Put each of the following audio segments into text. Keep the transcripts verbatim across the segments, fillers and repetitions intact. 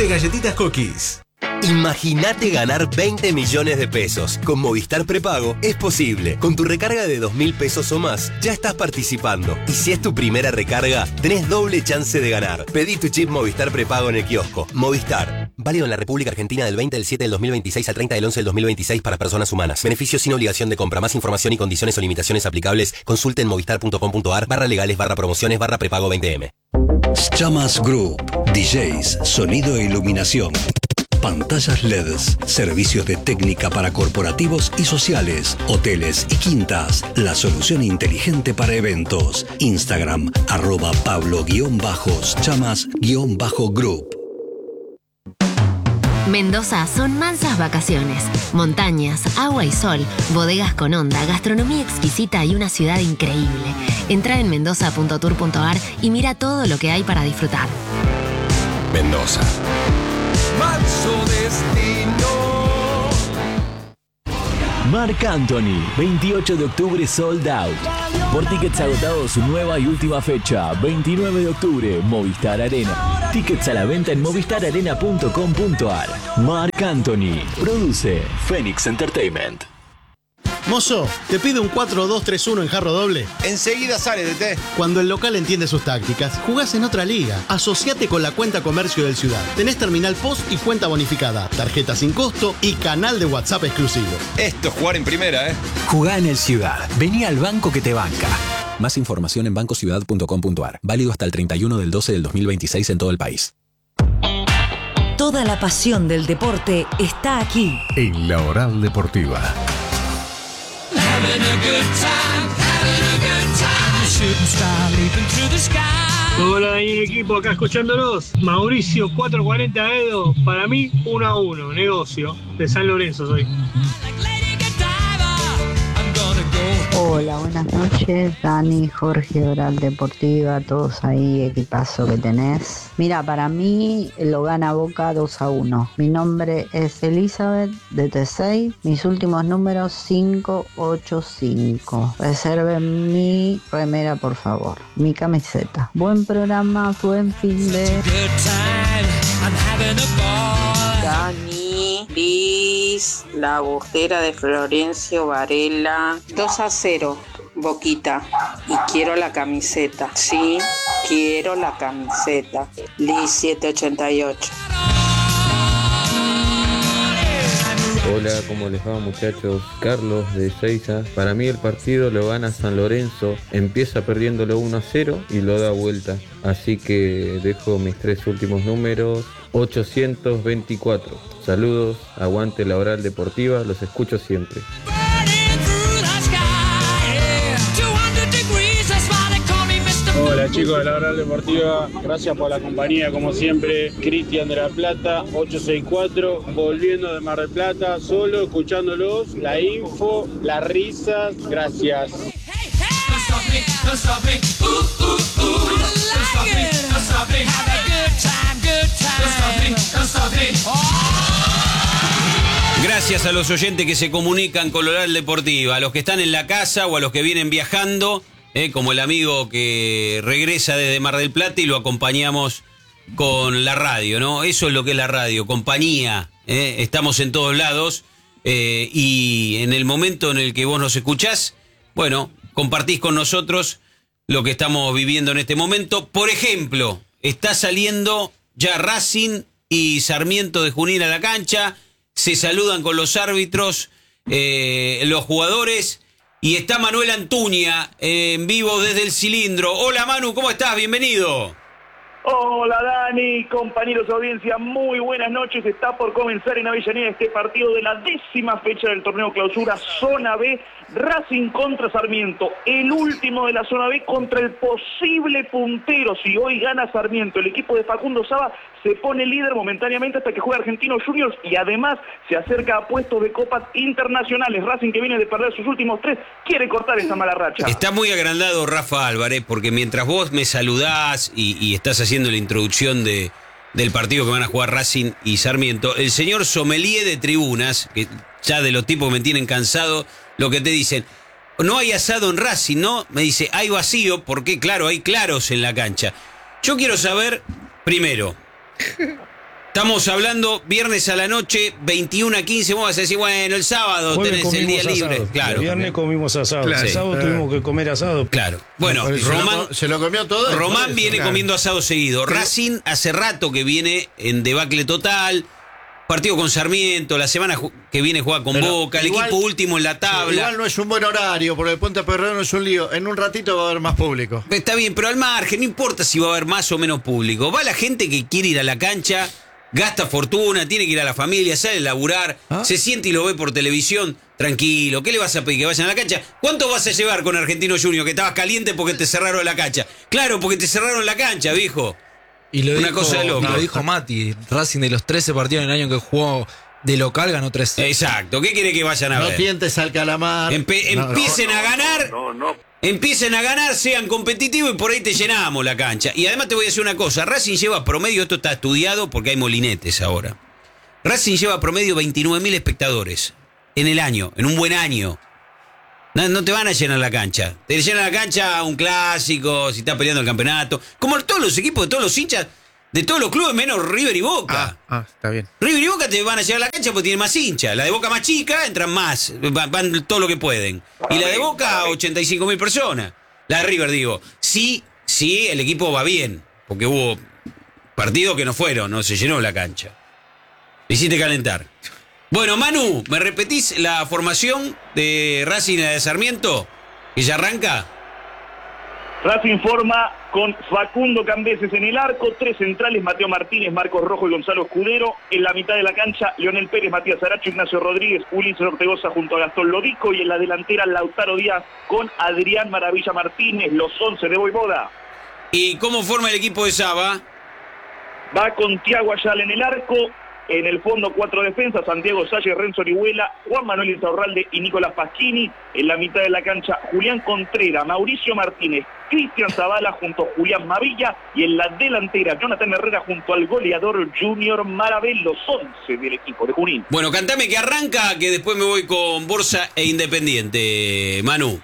de galletitas Cookies. Imagínate ganar veinte millones de pesos. Con Movistar Prepago es posible. Con tu recarga de dos mil pesos o más, ya estás participando. Y si es tu primera recarga, tenés doble chance de ganar. Pedí tu chip Movistar Prepago en el kiosco. Movistar. Válido en la República Argentina del veinte del siete del dos mil veintiséis al treinta del once del dos mil veintiséis para personas humanas. Beneficios sin obligación de compra. Más información y condiciones o limitaciones aplicables. Consulte en movistar.com.ar barra legales barra promociones barra prepago veinte eme. Chamas Group. D Js, sonido e iluminación. Pantallas L E Ds, servicios de técnica para corporativos y sociales, hoteles y quintas. La solución inteligente para eventos. Instagram, arroba Pablo-Chamas-Group. Mendoza son mansas vacaciones, montañas, agua y sol, bodegas con onda, gastronomía exquisita y una ciudad increíble. Entra en mendoza punto tour punto ar y mira todo lo que hay para disfrutar. Mendoza. Manso destino. Marc Anthony, veintiocho de octubre sold out. Por tickets agotados, su nueva y última fecha, veintinueve de octubre, Movistar Arena. Tickets a la venta en movistar arena punto com punto ar. Marc Anthony, produce Phoenix Entertainment. Mozo, ¿te pide un cuatro dos tres uno en jarro doble? Enseguida sale, D T. Cuando el local entiende sus tácticas, jugás en otra liga. Asociate con la cuenta comercio del Ciudad. Tenés terminal post y cuenta bonificada, tarjeta sin costo y canal de WhatsApp exclusivo. Esto es jugar en primera, ¿eh? Jugá en el Ciudad. Vení al banco que te banca. Más información en banco ciudad punto com punto ar. Válido hasta el treinta y uno del doce del dos mil veintiséis en todo el país. Toda la pasión del deporte está aquí. En La Oral Deportiva. Hola, ahí en equipo, acá escuchándolos. Mauricio cuatrocientos cuarenta Edo, para mí uno a uno, negocio. De San Lorenzo soy. Hola, buenas noches, Dani, Jorge, Oral Deportiva, todos ahí, equipazo que tenés. Mira, para mí lo gana Boca dos a uno. Mi nombre es Elizabeth, de T seis, mis últimos números cinco ocho cinco. Reserven mi remera, por favor, mi camiseta. Buen programa, buen fin de... Dani, Liz, la agujera de Florencio Varela, dos a cero, Boquita, y quiero la camiseta, sí, quiero la camiseta, Liz siete ochenta y ocho. Hola, ¿cómo les va, muchachos? Carlos de Ezeiza. Para mí el partido lo gana San Lorenzo, empieza perdiéndolo uno a cero y lo da vuelta. Así que dejo mis tres últimos números, ochocientos veinticuatro. Saludos, aguante la Oral Deportiva, los escucho siempre. Hola chicos de la Oral Deportiva, gracias por la compañía como siempre. Cristian de La Plata, ochocientos sesenta y cuatro, volviendo de Mar del Plata, solo escuchándolos, la info, las risas, gracias. Gracias a los oyentes que se comunican con la Oral Deportiva, a los que están en la casa o a los que vienen viajando. Eh, como el amigo que regresa desde Mar del Plata y lo acompañamos con la radio, ¿no? Eso es lo que es la radio, compañía. Eh, estamos en todos lados eh, y en el momento en el que vos nos escuchás, bueno, compartís con nosotros lo que estamos viviendo en este momento. Por ejemplo, está saliendo ya Racing y Sarmiento de Junín a la cancha, se saludan con los árbitros, eh, los jugadores... Y está Manuel Antuña eh, en vivo desde el cilindro. Hola Manu, ¿cómo estás? Bienvenido. Hola Dani, compañeros de audiencia, muy buenas noches. Está por comenzar en Avellaneda este partido de la décima fecha del torneo clausura Zona B. Racing contra Sarmiento, el último de la Zona B contra el posible puntero. Si hoy gana Sarmiento, el equipo de Facundo Saba se pone líder momentáneamente hasta que juega Argentinos Juniors y además se acerca a puestos de copas internacionales. Racing, que viene de perder sus últimos tres, quiere cortar esa mala racha. Está muy agrandado Rafa Álvarez, porque mientras vos me saludás y, y estás haciendo la introducción de, del partido que van a jugar Racing y Sarmiento, el señor sommelier de tribunas, que ya de los tipos que me tienen cansado, lo que te dicen, no hay asado en Racing, ¿no? Me dice, hay vacío, porque claro, hay claros en la cancha. Yo quiero saber, primero, Estamos hablando viernes a la noche, veintiuno a quince. Vos vas a decir, bueno, el sábado Jueves tenés el día comimos libre. asado. Claro. El viernes comimos asado. Claro. El sábado Sí. tuvimos que comer asado. Claro. Bueno, Se Román, lo- se lo comió todo. Román después, viene claro. comiendo asado seguido. Racing hace rato que viene en debacle total. Partido con Sarmiento, la semana ju- que viene juega con Pero Boca, el igual- equipo último en la tabla. Igual no es un buen horario, porque el Puente Perrero es un lío. En un ratito va a haber más público. Está bien, pero al margen, no importa si va a haber más o menos público. Va la gente que quiere ir a la cancha, gasta fortuna, tiene que ir a la familia, sale a laburar, ¿Ah? se siente y lo ve por televisión, tranquilo. ¿Qué le vas a pedir? Que vayan a la cancha. ¿Cuánto vas a llevar con Argentino Junior? Que estabas caliente porque te cerraron la cancha. Claro, porque te cerraron la cancha, viejo. Y lo Una dijo, cosa de loco. y lo dijo Mati, Racing de los trece partidos en el año que jugó de local ganó tres. Exacto, ¿qué quiere que vayan a No ver? tientes al calamar. Empe- No, no. empiecen a ganar, empiecen a ganar, sean competitivos y por ahí te llenamos la cancha. Y además te voy a decir una cosa, Racing lleva promedio, esto está estudiado porque hay molinetes ahora. Racing lleva promedio veintinueve mil espectadores en el año, en un buen año. No, no te van a llenar la cancha. Te llenan la cancha un clásico, si estás peleando el campeonato. Como todos los equipos, de todos los hinchas, de todos los clubes, menos River y Boca. Ah, está bien. River y Boca te van a llevar a la cancha porque tienen más hinchas. La de Boca más chica, entran más. Van, van todo lo que pueden. Y la de Boca, ochenta y cinco mil personas. La de River, digo. Sí, sí, el equipo va bien. Porque hubo partidos que no fueron, no se llenó la cancha. Le hiciste calentar. Bueno, Manu, ¿me repetís la formación de Racing y la de Sarmiento? ¿Que ya arranca? Racing forma con Facundo Cambeses en el arco, tres centrales, Mateo Martínez, Marcos Rojo y Gonzalo Escudero. En la mitad de la cancha, Leonel Pérez, Matías Aracho, Ignacio Rodríguez, Ulises Ortegoza junto a Gastón Lodico. Y en la delantera, Lautaro Díaz con Adrián Maravilla Martínez, los once de Voivoda. ¿Y cómo forma el equipo de Saba? Va con Tiago Ayala en el arco. En el fondo, cuatro defensas, Santiago Salles, Renzo Orihuela, Juan Manuel Insaurralde y Nicolás Pasquini. En la mitad de la cancha, Julián Contreras, Mauricio Martínez, Cristian Zavala junto a Julián Mavilla. Y en la delantera, Jonathan Herrera junto al goleador Junior Marabel, los once del equipo de Junín. Bueno, cantame que arranca, que después me voy con Borsa e Independiente, Manu.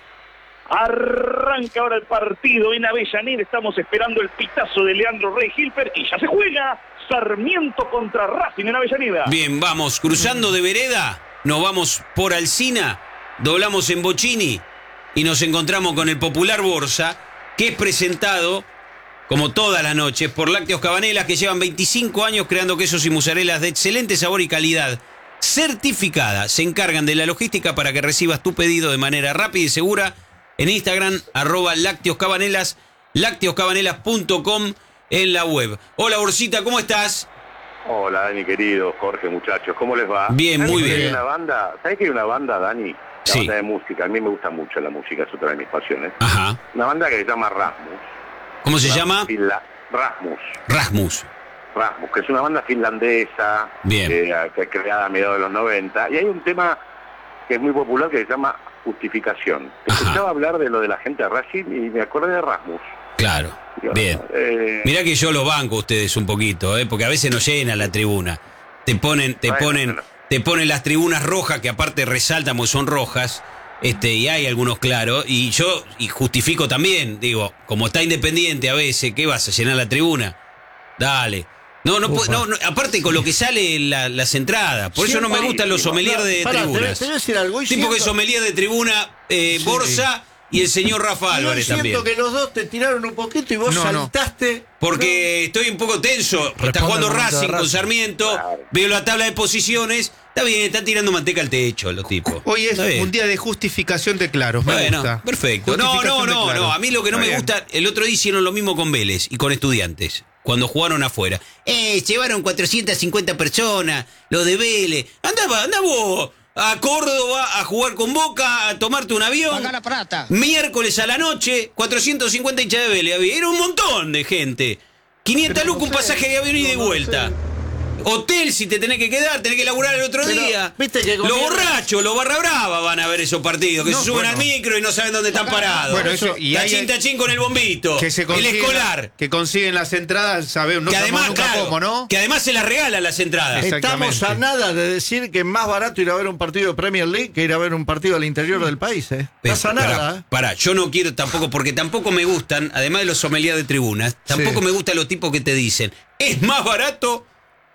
Arranca ahora el partido en Avellaneda. Estamos esperando el pitazo de Leandro Rey Hilfer y ya se juega. Sarmiento contra Racing en Avellaneda. Bien, vamos, cruzando de vereda, nos vamos por Alsina, doblamos en Bocchini y nos encontramos con el popular Borsa, que es presentado, como todas las noches, por Lácteos Cabanelas, que llevan veinticinco años creando quesos y mozarelas de excelente sabor y calidad certificada. Se encargan de la logística para que recibas tu pedido de manera rápida y segura en Instagram, arroba Lácteos Cabanelas, lácteos cabanelas punto com en la web. Hola, Borsita, ¿cómo estás? Hola, Dani, querido, Jorge, muchachos, ¿cómo les va? Bien, muy ¿Sabés que bien. Hay una banda, ¿sabés que hay una banda, Dani? Una Sí. banda de música, a mí me gusta mucho la música, es otra de mis pasiones. Ajá. Una banda que se llama Rasmus. ¿Cómo se Una llama? finla- Rasmus. Rasmus. Rasmus, que es una banda finlandesa, Bien. Que, que es creada a mediados de los noventa, y hay un tema que es muy popular que se llama Justificación. Escuchaba hablar de lo de la gente de Racing y me acordé de Rasmus. Claro, bien. Eh, Mirá que yo los banco a ustedes un poquito, ¿eh? Porque a veces no llena la tribuna. Te ponen, te Bueno, ponen, bueno. te ponen las tribunas rojas, que aparte resaltan porque son rojas, este, y hay algunos claros, y yo y justifico también, digo, como está Independiente a veces, ¿qué vas a llenar la tribuna? Dale. No, no, puedo- no, no, aparte con lo que sale la- las entradas, por eso no me gustan los sommeliers de Pará, te- tribunas. te voy a decir algo, hoy Tipo que siento- sommelier de tribuna, eh, Sí. Borsa y el señor Rafa Yo Álvarez siento también. que los dos te tiraron un poquito y vos No, no. saltaste. Porque estoy un poco tenso. Está Responde jugando al momento de Racing con Racing. Sarmiento. Veo la tabla de posiciones. Está bien, están tirando manteca al techo los tipos. Hoy es Está bien. un día de justificación de claros, me Bueno, gusta. perfecto. No, no, Justificación de no, claros. no. A mí lo que no Está me bien. gusta, el otro día hicieron lo mismo con Vélez y con Estudiantes, cuando jugaron afuera. Eh, llevaron cuatrocientas cincuenta personas, lo de Vélez. Andá, andá vos a Córdoba a jugar con Boca, a tomarte un avión. Paga la plata. Miércoles a la noche, cuatrocientos cincuenta hinchas de Vélez había. Era un montón de gente. quinientas lucas un pasaje de avión y de vuelta. Hotel, si te tenés que quedar, tenés que laburar el otro Pero, día. viste que Los conviene- borrachos, los barra brava van a ver esos partidos, que No, se suben bueno. al micro y no saben dónde están parados. Bueno, eso- y hay- tachín, tachín con el bombito. Que se el consiguen, escolar. que consiguen las entradas, sabemos, no que sabemos además, nunca claro, cómo, ¿no? que además se las regalan las entradas. Estamos a nada de decir que es más barato ir a ver un partido de Premier League que ir a ver un partido al interior del país, ¿eh? Estás a Pará, nada, ¿eh? pará, yo no quiero tampoco, porque tampoco me gustan, además de los sommeliers de tribunas, tampoco Sí. me gustan los tipos que te dicen, es más barato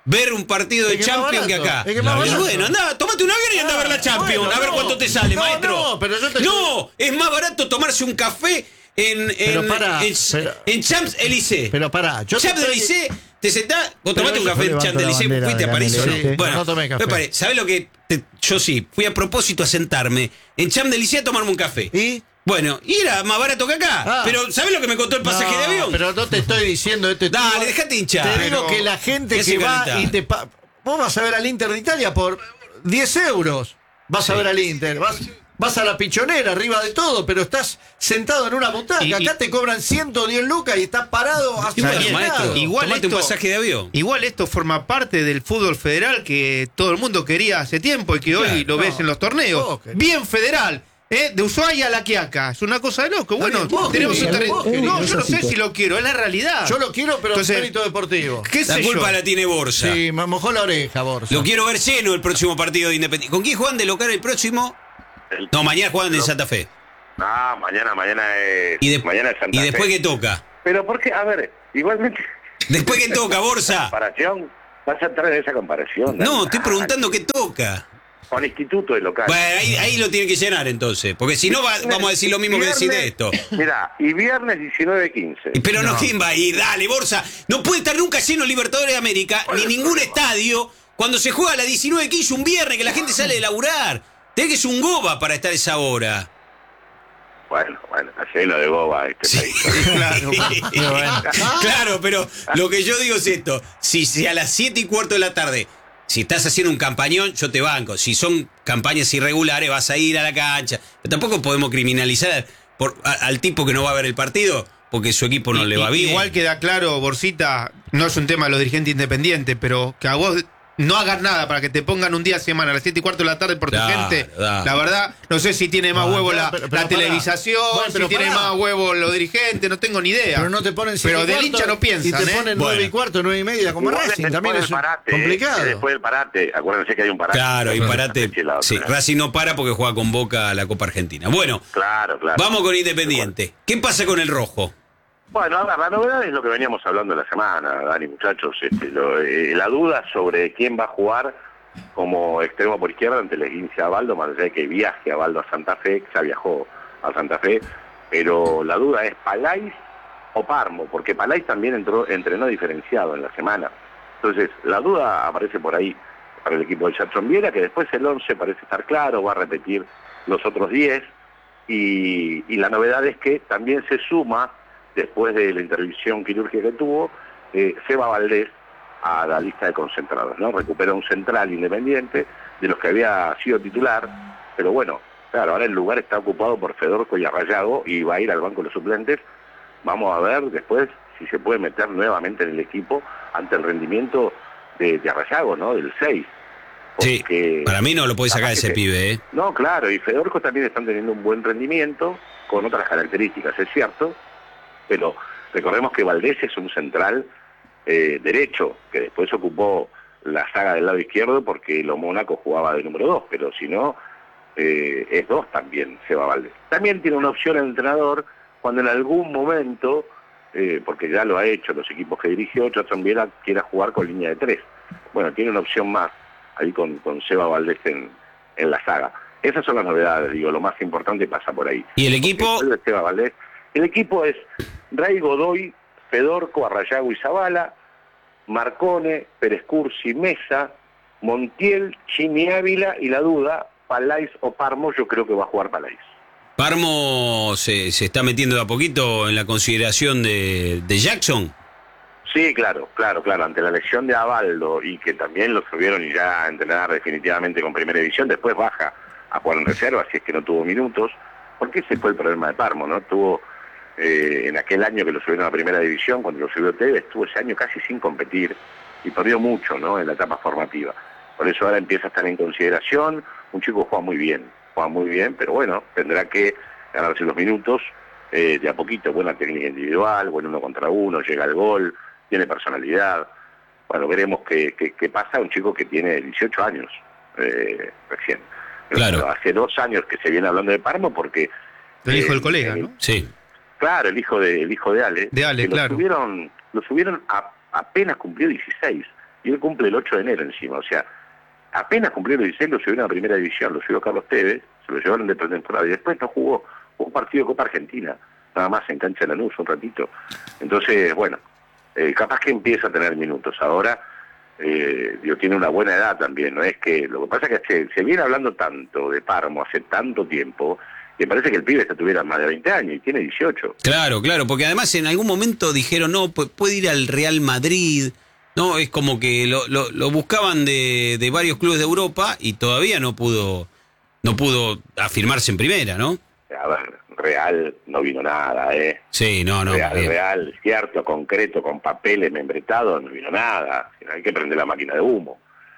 ver un partido de Es que es más Champions que barato, acá. es que es más y barato. bueno, anda, tomate un avión y anda a ver la Champions. bueno, a ver no. cuánto te sale, No, maestro. no, pero yo te- No, es más barato tomarse un café en, Pero en, pará, en, pero- en Champs-Élysées. Pero pará, yo te Champs-Élysées, te sentás, vos Pero tomaste un yo café en levanto la Champs-Élysées, bandera fuiste de a la París o no. Élysées. Bueno, No tomé café. me parece, ¿sabés lo que? te- yo sí, fui a propósito a sentarme en Champs-Élysées a tomarme un café. ¿Y? Bueno, y era más barato que acá. Ah. Pero, ¿sabés lo que me costó el pasaje No, de avión? Pero no te estoy diciendo este Dale, tipo- dejate hinchar. Te digo Pero- que la gente ¿Qué que va cigarrita? y te pa- vos vas a ver al Inter de Italia por diez euros. Vas a ver al Inter. Vas, vas a la pichonera, arriba de todo, pero estás sentado en una butaca. Y- y- Acá te cobran ciento diez lucas y estás parado Y hacia bueno, el maestro, lado. igual tomate un esto- pasaje de avión. Igual esto forma parte del fútbol federal que todo el mundo quería hace tiempo y que hoy Claro, lo ves no. en los torneos. Vos querés. Bien federal. ¿eh? De Ushuaia a La Quiaca. Es una cosa de loco. Bueno, bien, vos tenemos un querés, terreno. vos querés. No, yo no sé si lo quiero, es la realidad. Yo lo quiero, pero Entonces, en mérito deportivo. ¿Qué La sé culpa yo? la tiene Borsa. Sí, me mojó la oreja, Borja. Lo quiero ver lleno el próximo partido de Independiente. ¿Con quién juegan de local el próximo? El- No, mañana juegan en Santa Fe. No, mañana, mañana es. ¿Y, de- mañana es Santa y después Fe. qué toca? Pero porque, a ver, igualmente. ¿Después qué toca, Borsa? Comparación. Vas a entrar en esa comparación. No, Dani. estoy preguntando qué toca. Con instituto de local. Bueno, ahí, ahí lo tiene que llenar entonces. Porque si no, va- vamos a decir lo mismo que decir de esto. Mira, y viernes diecinueve quince. Pero no, ¿quién va a ir? Dale, Borsa. No puede estar nunca lleno Libertadores de América, ni ningún estadio, cuando se juega a la diecinueve quince un viernes, que la gente sale de laburar. Tenés que ser un goba para estar esa hora. Bueno, bueno, está lleno de boba este país. Claro, claro, pero lo que yo digo es esto. Si, si a las siete y cuarto de la tarde, si estás haciendo un campañón, yo te banco. Si son campañas irregulares, vas a ir a la cancha. Pero tampoco podemos criminalizar por, a- al tipo que no va a ver el partido porque su equipo no Y- le va y- bien. Igual queda claro, Borsita, no es un tema de los dirigentes independientes, pero que a vos no hagas nada para que te pongan un día a semana a las siete y cuarto de la tarde por tu Claro, gente. claro. La verdad, no sé si tiene más No, huevo pero- la, pero- la pero pará. televisación, Bueno, pero si tiene pará. más huevo los dirigentes, no tengo ni idea. Pero no te ponen siete Pero y del cuarto hincha no piensan, y te ¿eh? ponen Bueno. nueve y cuarto, nueve y media como Igual Racing. después También del es parate, complicado. eh, Después del parate, acuérdense que hay un parate. Claro, y Una parate. fecha y la otra. Sí, Racing no para porque juega con Boca a la Copa Argentina. Bueno, Claro, claro. vamos con Independiente. ¿Qué pasa con el rojo? Bueno, a ver, la novedad es lo que veníamos hablando la semana, Dani, muchachos. Este, lo- eh, la duda sobre quién va a jugar como extremo por izquierda ante el esguince a Baldo, más allá de que viaje a Baldo a Santa Fe, que ya viajó a Santa Fe, pero la duda es Palais o Parmo, porque Palais también entró, entrenó diferenciado en la semana. Entonces, la duda aparece por ahí para el equipo de Jackson Viera, que después el once parece estar claro, va a repetir los otros diez, y, y la novedad es que también se suma, después de la intervención quirúrgica que tuvo, eh, Seba Valdés a la lista de concentrados, ¿no? Recupera un central independiente de los que había sido titular, pero bueno, claro, ahora el lugar está ocupado por Fedorco y Arrayago y va a ir al banco de los suplentes. Vamos a ver después si se puede meter nuevamente en el equipo ante el rendimiento de, de Arrayago, ¿no? Del seis. Sí, para mí no lo puede sacar capaz ese que- pibe, ¿eh? No, claro, y Fedorco también están teniendo un buen rendimiento, con otras características, es cierto, pero recordemos que Valdés es un central eh, derecho, que después ocupó la saga del lado izquierdo porque lo Mónaco jugaba de número dos, pero si no, eh, es dos también, Seba Valdés. También tiene una opción el entrenador cuando en algún momento, eh, porque ya lo ha hecho los equipos que dirigió, Jackson Viera quiera jugar con línea de tres. Bueno, tiene una opción más ahí con, con Seba Valdés en, en la saga. Esas son las novedades, digo, lo más importante pasa por ahí. ¿Y el equipo? Porque Seba Valdés. El equipo es Ray Godoy, Fedorco, Arrayago y Zavala, Marcone, Pérez Cursi, Mesa, Montiel, Chimi Ávila y la duda, Palais o Parmo, yo creo que va a jugar Palais. Parmo se, se está metiendo de a poquito en la consideración de, de Jackson. Sí, claro, claro, claro, ante la elección de Abaldo y que también lo subieron y ya a entrenar definitivamente con Primera División, después baja a jugar en reserva, si es que no tuvo minutos, porque ese fue el problema de Parmo, ¿no? Tuvo, eh, en aquel año que lo subieron a Primera División, cuando lo subió Tevez, estuvo ese año casi sin competir y perdió mucho, ¿no?, en la etapa formativa. Por eso ahora empieza a estar en consideración, un chico juega muy bien, juega muy bien, pero bueno, tendrá que ganarse los minutos eh, de a poquito, buena técnica individual, buen uno contra uno, llega al gol, tiene personalidad. Bueno, veremos qué, qué, qué pasa, un chico que tiene dieciocho años eh, recién. Claro. Pero hace dos años que se viene hablando de Parmo porque... El hijo eh, del colega, eh, ¿no? Sí. Claro, el hijo de, el hijo de Ale. De Ale, que claro. Lo subieron, lo subieron a- apenas cumplió dieciséis. y él cumple el ocho de enero encima, o sea, apenas cumplió los dieciséis, lo subió a la primera división, lo subió Carlos Tevez, se lo llevaron de pretemporada y después no jugó, jugó un partido de Copa Argentina, nada más en cancha de Lanús un ratito. Entonces, bueno, eh, capaz que empieza a tener minutos. Ahora, eh, digo, tiene una buena edad también, ¿no? Es que lo que pasa es que se, se viene hablando tanto de Parmo hace tanto tiempo, que parece que el pibe ya tuviera más de veinte años y tiene dieciocho. Claro, claro, porque además en algún momento dijeron, no, puede ir al Real Madrid. No, es como que lo, lo, lo buscaban de, de varios clubes de Europa y todavía no pudo no pudo afirmarse en primera, ¿no? A ver, Real no vino nada, ¿eh? Sí, no, no. Real, bien. Real, cierto, concreto, con papeles membretados, no vino nada. Hay que prender la máquina de humo.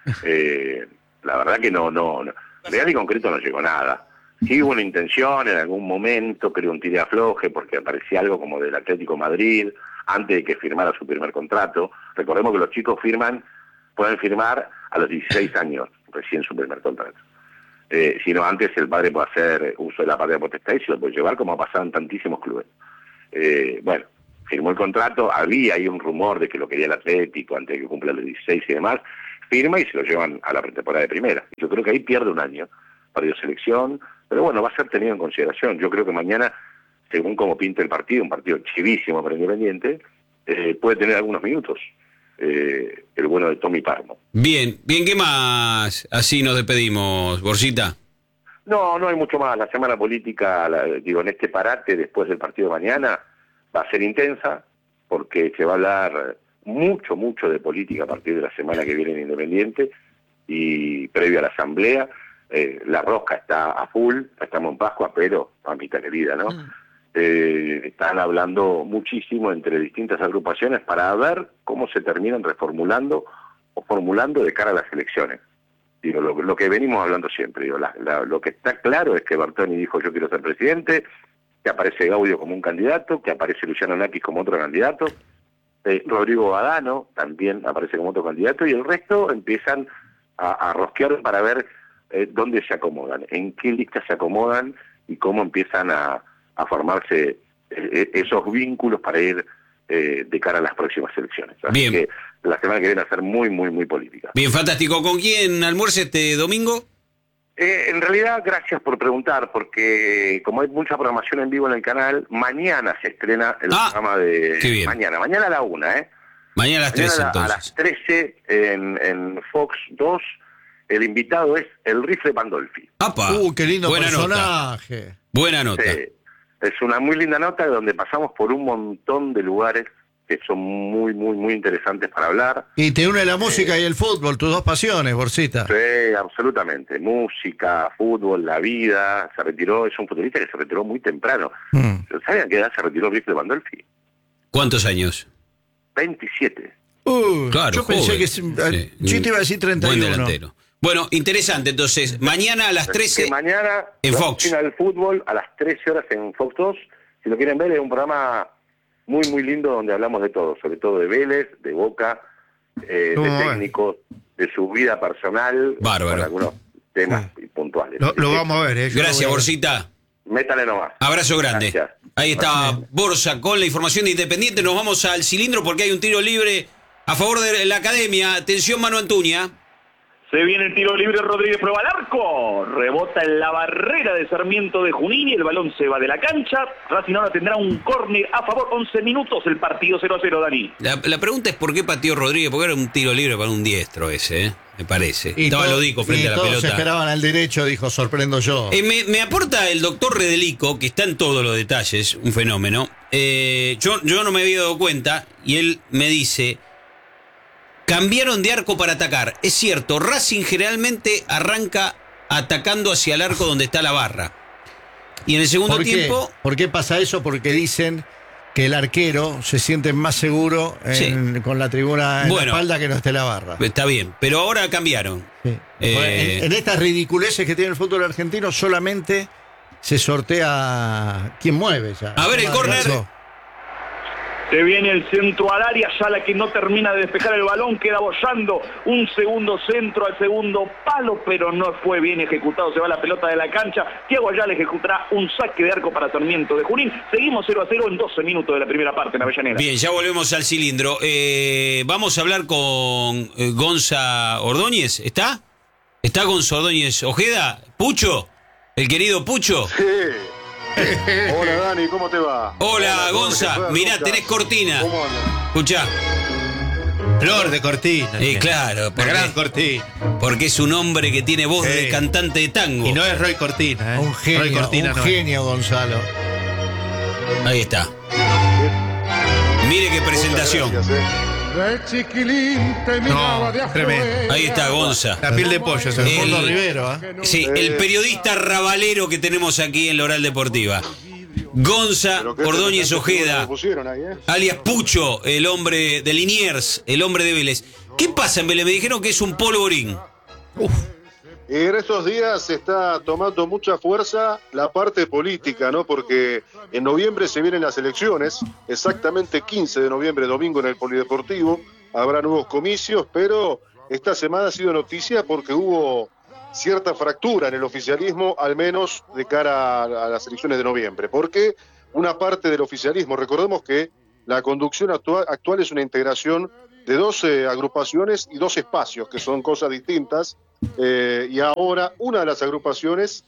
eh, la verdad que no, no, no. Real y concreto no llegó nada. Sí hubo una intención en algún momento, creo un tire afloje, porque aparecía algo como del Atlético Madrid, antes de que firmara su primer contrato. Recordemos que los chicos firman, pueden firmar a los dieciséis años, recién su primer contrato. Eh, sino antes el padre puede hacer uso de la patria potestad y se lo puede llevar, como ha pasado en tantísimos clubes. Eh, bueno, firmó el contrato, había ahí un rumor de que lo quería el Atlético antes de que cumpla los dieciséis y demás, firma y se lo llevan a la pretemporada de primera. Yo creo que ahí pierde un año para ir a selección, pero bueno, va a ser tenido en consideración. Yo creo que mañana, según cómo pinta el partido, un partido chivísimo para Independiente, eh, puede tener algunos minutos eh, el bueno de Tommy Parmo. Bien, bien, ¿qué más? Así nos despedimos, Borcita. No, no hay mucho más. La semana política, la, digo, en este parate, después del partido de mañana, va a ser intensa, porque se va a hablar mucho, mucho de política a partir de la semana que viene en Independiente, y previo a la asamblea. Eh, la rosca está a full, estamos en Pascua, pero, mamita querida, ¿no? Mm. Eh, están hablando muchísimo entre distintas agrupaciones para ver cómo se terminan reformulando o formulando de cara a las elecciones. Digo, lo, lo que venimos hablando siempre, digo, la, la, lo que está claro es que Bertoni dijo yo quiero ser presidente, que aparece Gaudio como un candidato, que aparece Luciano Nakis como otro candidato, eh, Rodrigo Badano también aparece como otro candidato, y el resto empiezan a, a rosquear para ver eh, dónde se acomodan, en qué listas se acomodan y cómo empiezan a, a formarse eh, esos vínculos para ir eh, de cara a las próximas elecciones. Así Bien. que la semana que viene va a ser muy, muy, muy política. Bien, fantástico. ¿Con quién almuerza este domingo? Eh, en realidad, gracias por preguntar, porque como hay mucha programación en vivo en el canal, mañana se estrena el ah, programa de... Qué bien. Mañana, mañana a la una, ¿eh? Mañana a las trece, mañana entonces. A las trece en, en Fox dos, el invitado es el Rifle Pandolfi. ¡Apa! ¡Uh, qué lindo Buena personaje! Nota. Buena nota. Sí, es una muy linda nota donde pasamos por un montón de lugares que son muy, muy, muy interesantes para hablar. Y te une la música eh, y el fútbol, tus dos pasiones, Borcita. Sí, absolutamente. Música, fútbol, la vida. Se retiró, es un futbolista que se retiró muy temprano. Mm. ¿Saben a qué edad se retiró Rifle Pandolfi? ¿Cuántos años? veintisiete. Uh, claro, yo joven. pensé que... Sí. Yo te iba a decir treinta y uno. Buen delantero. Bueno, interesante. Entonces, mañana a las trece... Que mañana, en Fox. Final del fútbol, a las trece horas en Fox dos. Si lo quieren ver, es un programa muy, muy lindo donde hablamos de todo, sobre todo de Vélez, de Boca, eh, de oh, técnicos, de su vida personal, Bárbaro. con algunos temas ah. puntuales. Lo, lo vamos a ver. Eh. Gracias, Borcita. Métale nomás. Abrazo grande. Gracias. Ahí está Borsa con la información de Independiente. Nos vamos al cilindro porque hay un tiro libre a favor de la academia. Atención, Manu Antuña. Se viene el tiro libre, Rodríguez prueba el arco, rebota en la barrera de Sarmiento de Junín y el balón se va de la cancha. Racing ahora tendrá un córner a favor, once minutos, el partido cero a cero, Dani. La, la pregunta es por qué pateó Rodríguez, porque era un tiro libre para un diestro ese, ¿eh? Me parece. Y Estaba todo, Lodico frente y a la todos pelota. esperaban al derecho, dijo, sorprendo yo. Eh, me, me aporta el doctor Redelico, que está en todos los detalles, un fenómeno. Eh, yo, yo no me había dado cuenta y él me dice... Cambiaron de arco para atacar. Es cierto, Racing generalmente arranca atacando hacia el arco donde está la barra. Y en el segundo ¿Por qué? tiempo... ¿Por qué pasa eso? Porque dicen que el arquero se siente más seguro en, sí. con la tribuna en bueno, la espalda que no esté la barra. Está bien, pero ahora cambiaron. Sí. Eh, en, en estas ridiculeces que tiene el fútbol argentino solamente se sortea quién mueve ya. A ver el córner. Se viene el centro al área, ya la que no termina de despejar el balón, queda bollando un segundo centro al segundo palo, pero no fue bien ejecutado, se va la pelota de la cancha. Thiago Ayala ejecutará un saque de arco para Sarmiento de Junín. Seguimos cero a cero en doce minutos de la primera parte en Avellaneda. Bien, ya volvemos al cilindro. Eh, vamos a hablar con eh, Gonza Ordóñez, ¿está? ¿Está Gonza Ordóñez Ojeda? ¿Pucho? ¿El querido Pucho? Sí. Hola Dani, ¿cómo te va? Hola, Hola Gonza, mirá, tenés cortina. ¿Cómo andas? Escuchá. Flor de cortina. Eh, claro, La gran cortina. Porque es un hombre que tiene voz Sí. de cantante de tango. Y no es Roy Cortina, ¿eh? Un genio, Roy Cortina un no es. genio, Gonzalo. Ahí está. Mire qué presentación. Gracias, eh. No, tremendo. Ahí está Gonza. La piel de pollo, se El- Gordo Rivero, ¿eh? Sí, el periodista rabalero que tenemos aquí en la Oral Deportiva. Gonza Pero qué Ordóñez interesante figura Ojeda, que pusieron ahí, ¿eh? alias Pucho, el hombre de Liniers, el hombre de Vélez. ¿Qué pasa en Vélez? Me dijeron que es un polvorín. Y en estos días se está tomando mucha fuerza la parte política, ¿no? Porque en noviembre se vienen las elecciones, exactamente quince de noviembre, domingo en el Polideportivo, habrá nuevos comicios, pero esta semana ha sido noticia porque hubo cierta fractura en el oficialismo, al menos de cara a, a las elecciones de noviembre, porque una parte del oficialismo, recordemos que la conducción actual, actual es una integración de dos eh, agrupaciones y dos espacios, que son cosas distintas, eh, y ahora una de las agrupaciones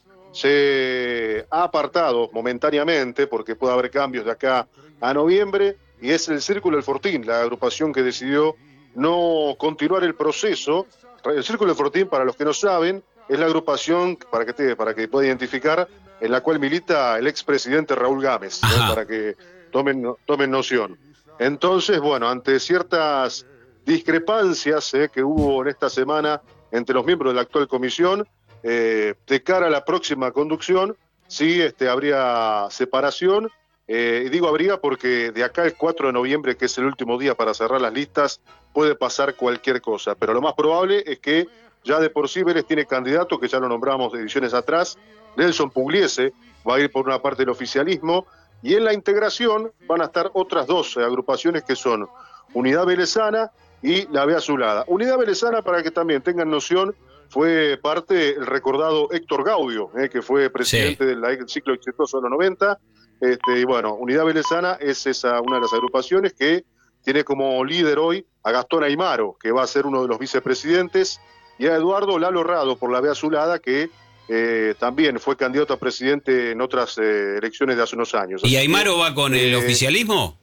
se ha apartado momentáneamente, porque puede haber cambios de acá a noviembre, y es el Círculo del Fortín, la agrupación que decidió no continuar el proceso. El Círculo del Fortín, para los que no saben, es la agrupación, para que te, para que pueda identificar, en la cual milita el expresidente Raúl Gámez, ¿no? Para que tomen, tomen noción. Entonces, bueno, ante ciertas discrepancias eh, que hubo en esta semana entre los miembros de la actual comisión, eh, de cara a la próxima conducción, sí este, habría separación, eh, y digo habría porque de acá el cuatro de noviembre, que es el último día para cerrar las listas, puede pasar cualquier cosa, pero lo más probable es que ya de por sí Vélez tiene candidato, que ya lo nombramos de ediciones atrás, Nelson Pugliese va a ir por una parte del oficialismo, y en la integración van a estar otras dos agrupaciones que son Unidad Velezana y La B Azulada. Unidad Velezana, para que también tengan noción, fue parte el recordado Héctor Gaudio, eh, que fue presidente sí. del ciclo exitoso de los noventa. Este, y bueno, Unidad Velezana es esa una de las agrupaciones que tiene como líder hoy a Gastón Aimaro, que va a ser uno de los vicepresidentes, y a Eduardo Lalo Rado por La B Azulada, que Eh, también fue candidato a presidente en otras eh, elecciones de hace unos años. ¿Y Así Aimaro que, va con el eh, oficialismo?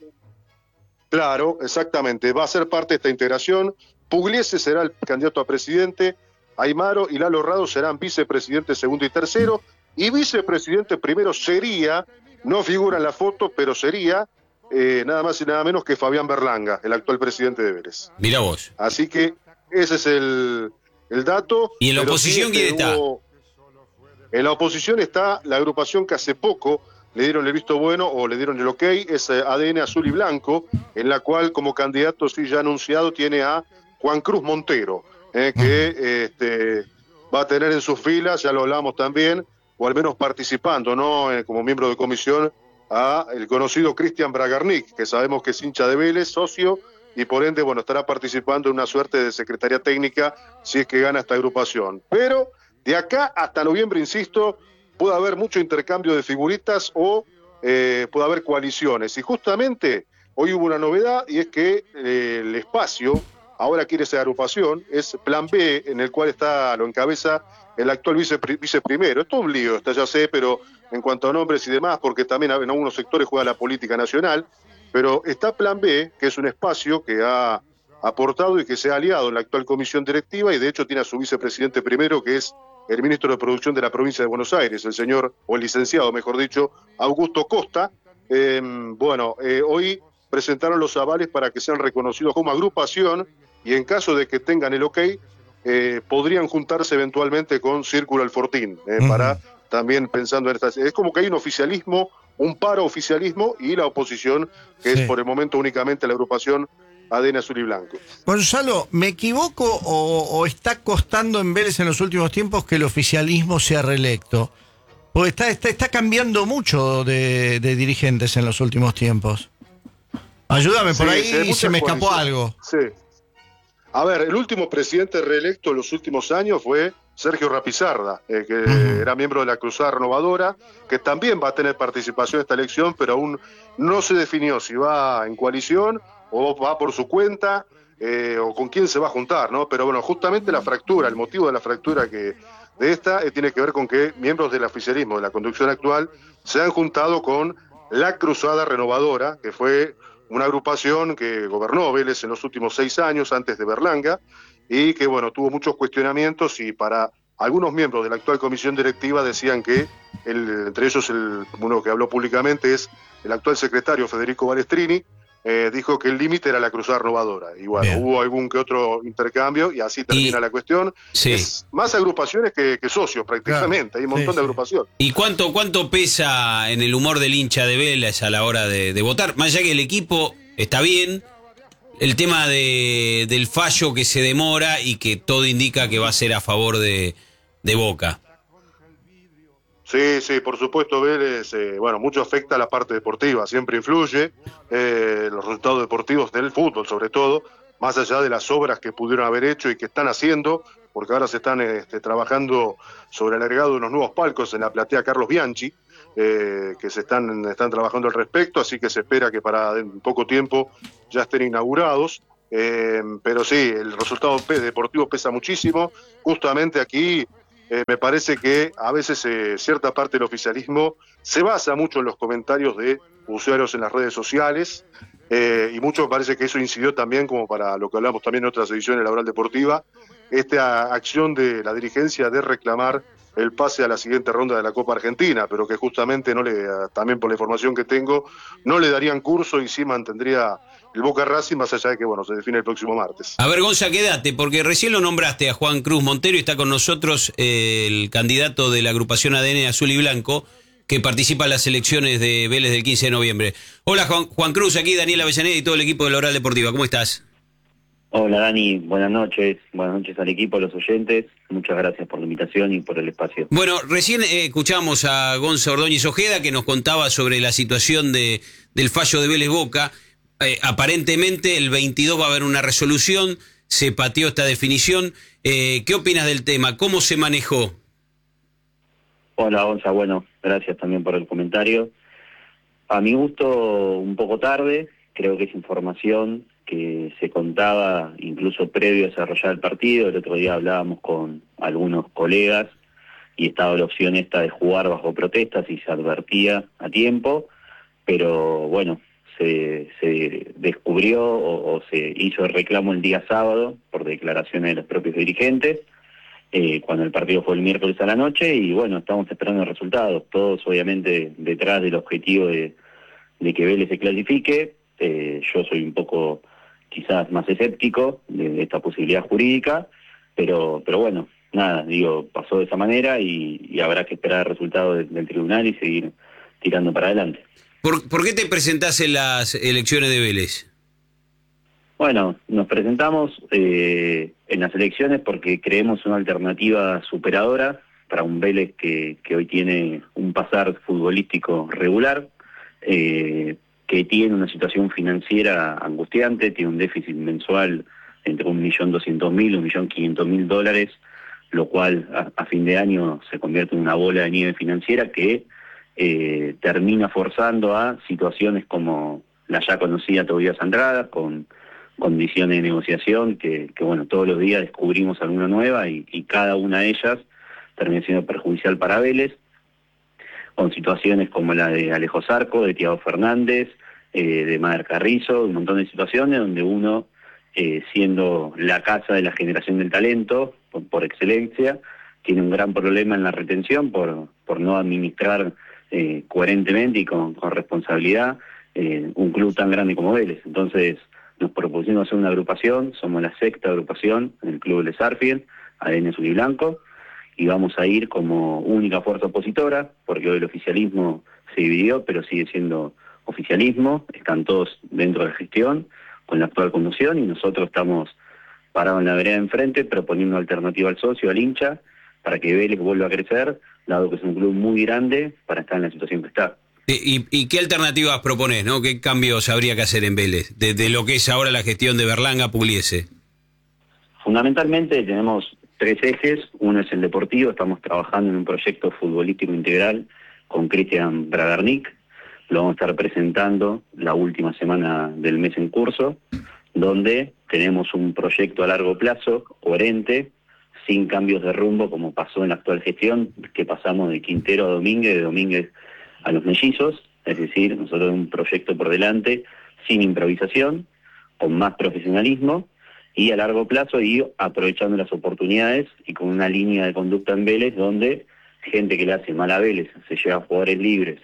Claro, exactamente. Va a ser parte de esta integración. Pugliese será el candidato a presidente. Aimaro y Lalo Rado serán vicepresidente segundo y tercero. Y vicepresidente primero sería, no figura en la foto, pero sería eh, nada más y nada menos que Fabián Berlanga, el actual presidente de Vélez. Mira vos. Así que ese es el, el dato. ¿Y en la pero oposición sí, este, quién está? hubo... En la oposición está la agrupación que hace poco le dieron el visto bueno o le dieron el ok, es A D N Azul y Blanco, en la cual como candidato sí ya anunciado tiene a Juan Cruz Montero, eh, que este, va a tener en sus filas, ya lo hablamos también, o al menos participando, ¿no? Eh, como miembro de comisión, a el conocido Cristian Bragarnik, que sabemos que es hincha de Vélez, socio, y por ende, bueno, estará participando en una suerte de secretaría técnica si es que gana esta agrupación. Pero de acá hasta noviembre, insisto, puede haber mucho intercambio de figuritas o eh, puede haber coaliciones. Y justamente hoy hubo una novedad y es que eh, el espacio, ahora quiere esa agrupación, es Plan B, en el cual está lo encabeza el actual vice, viceprimero. Esto es un lío, está ya sé, pero en cuanto a nombres y demás, porque también en algunos sectores juega la política nacional, pero está Plan B, que es un espacio que ha aportado y que se ha aliado en la actual comisión directiva y de hecho tiene a su vicepresidente primero, que es el ministro de Producción de la provincia de Buenos Aires, el señor, o el licenciado, mejor dicho, Augusto Costa. Eh, bueno, eh, hoy presentaron los avales para que sean reconocidos como agrupación y en caso de que tengan el ok, eh, podrían juntarse eventualmente con Círculo del Fortín, eh, uh-huh. para también pensando en estas... Es como que hay un oficialismo, un paro oficialismo y la oposición, que sí. es por el momento únicamente la agrupación A D N Azul y Blanco. Gonzalo, ¿me equivoco o, o está costando en Vélez en los últimos tiempos que el oficialismo sea reelecto? Porque está, está, está cambiando mucho de, de dirigentes en los últimos tiempos. Ayúdame, por Sí, ahí sí, hay se muchas me escapó coaliciones. algo. Sí. A ver, el último presidente reelecto en los últimos años fue Sergio Rapizarda, eh, que uh-huh. era miembro de la Cruzada Renovadora, que también va a tener participación en esta elección, pero aún no se definió si va en coalición o va por su cuenta, eh, o con quién se va a juntar, ¿no? Pero bueno, justamente la fractura, el motivo de la fractura que de esta eh, tiene que ver con que miembros del oficialismo, de la conducción actual, se han juntado con la Cruzada Renovadora, que fue una agrupación que gobernó Vélez en los últimos seis años, antes de Berlanga, y que, bueno, tuvo muchos cuestionamientos, y para algunos miembros de la actual comisión directiva decían que, el, entre ellos el, uno que habló públicamente es el actual secretario Federico Balestrini, eh, dijo que el límite era la Cruzada Renovadora. Y bueno, Bien. hubo algún que otro intercambio, y así termina y, la cuestión. Sí. Es más agrupaciones que, que socios, prácticamente. Claro. Hay un montón sí, de agrupaciones. ¿Y cuánto, cuánto pesa en el humor del hincha de Vélez a la hora de, de votar? Más allá que el equipo está bien, el tema de, del fallo que se demora y que todo indica que va a ser a favor de, de Boca. Sí, sí, por supuesto, Vélez, eh, bueno, mucho afecta a la parte deportiva, siempre influye, eh, los resultados deportivos del fútbol sobre todo, más allá de las obras que pudieron haber hecho y que están haciendo, porque ahora se están este, trabajando sobre el agregado de unos nuevos palcos en la platea Carlos Bianchi, eh, que se están, están trabajando al respecto, así que se espera que para en poco tiempo ya estén inaugurados. Eh, pero sí, el resultado deportivo pesa muchísimo. Justamente aquí eh, me parece que a veces eh, cierta parte del oficialismo se basa mucho en los comentarios de usuarios en las redes sociales, eh, y mucho me parece que eso incidió también, como para lo que hablamos también en otras ediciones de la Oral Deportiva, esta acción de la dirigencia de reclamar el pase a la siguiente ronda de la Copa Argentina, pero que justamente no le, también por la información que tengo, no le darían curso y sí mantendría el Boca Racing, más allá de que, bueno, se define el próximo martes. A ver, Gonza, quédate, porque recién lo nombraste a Juan Cruz Montero y está con nosotros eh, el candidato de la agrupación A D N Azul y Blanco, que participa en las elecciones de Vélez del quince de noviembre. Hola, Juan, Juan Cruz, aquí Daniel Avellaneda y todo el equipo de la Oral Deportiva. ¿Cómo estás? Hola, Dani. Buenas noches. Buenas noches al equipo, a los oyentes. Muchas gracias por la invitación y por el espacio. Bueno, recién eh, escuchamos a Gonza Ordóñez Ojeda, que nos contaba sobre la situación de del fallo de Vélez Boca. Eh, aparentemente el veintidós va a haber una resolución, se pateó esta definición. Eh, ¿Qué opinas del tema? ¿Cómo se manejó? Hola, Gonza. Bueno, gracias también por el comentario. A mi gusto, un poco tarde. Creo que es información que se contaba incluso previo a desarrollar el partido. El otro día hablábamos con algunos colegas y estaba la opción esta de jugar bajo protestas y se advertía a tiempo, pero bueno, se, se descubrió o, o se hizo el reclamo el día sábado por declaraciones de los propios dirigentes, eh, cuando el partido fue el miércoles a la noche, y bueno, estamos esperando resultados, todos obviamente detrás del objetivo de, de que Vélez se clasifique. Eh, yo soy un poco quizás más escéptico de, de esta posibilidad jurídica, pero pero bueno, nada, digo, pasó de esa manera y, y habrá que esperar el resultado de, del tribunal y seguir tirando para adelante. ¿Por, ¿Por qué te presentás en las elecciones de Vélez? Bueno, nos presentamos eh, en las elecciones porque creemos una alternativa superadora para un Vélez que, que hoy tiene un pasar futbolístico regular, eh, que tiene una situación financiera angustiante, tiene un déficit mensual entre un millón doscientos mil, un millón quinientos mil dólares, lo cual a, a fin de año se convierte en una bola de nieve financiera que eh, termina forzando a situaciones como la ya conocida Tobías Andrada, con condiciones de negociación que, que bueno, todos los días descubrimos alguna nueva y, y cada una de ellas termina siendo perjudicial para Vélez, con situaciones como la de Alejo Zarco, de Thiago Fernández, eh, de Mader Carrizo, un montón de situaciones donde uno, eh, siendo la casa de la generación del talento, por, por excelencia, tiene un gran problema en la retención por, por no administrar eh, coherentemente y con, con responsabilidad eh, un club tan grande como Vélez. Entonces nos propusimos hacer una agrupación, somos la sexta agrupación en el club de Sarfield, A D N Azul y Blanco, y vamos a ir como única fuerza opositora, porque hoy el oficialismo se dividió, pero sigue siendo oficialismo, están todos dentro de la gestión, con la actual conducción, y nosotros estamos parados en la vereda de enfrente, proponiendo una alternativa al socio, al hincha, para que Vélez vuelva a crecer, dado que es un club muy grande para estar en la situación que está. ¿Y, y qué alternativas proponés, no? ¿Qué cambios habría que hacer en Vélez de, de lo que es ahora la gestión de Berlanga Pugliese? Fundamentalmente tenemos tres ejes. Uno es el deportivo. Estamos trabajando en un proyecto futbolístico integral con Cristian Bragarnik. Lo vamos a estar presentando la última semana del mes en curso, donde tenemos un proyecto a largo plazo, coherente, sin cambios de rumbo como pasó en la actual gestión, que pasamos de Quintero a Domínguez, de Domínguez a los mellizos. Es decir, nosotros tenemos un proyecto por delante, sin improvisación, con más profesionalismo y a largo plazo, y aprovechando las oportunidades y con una línea de conducta en Vélez donde gente que le hace mal a Vélez se lleva a jugadores libres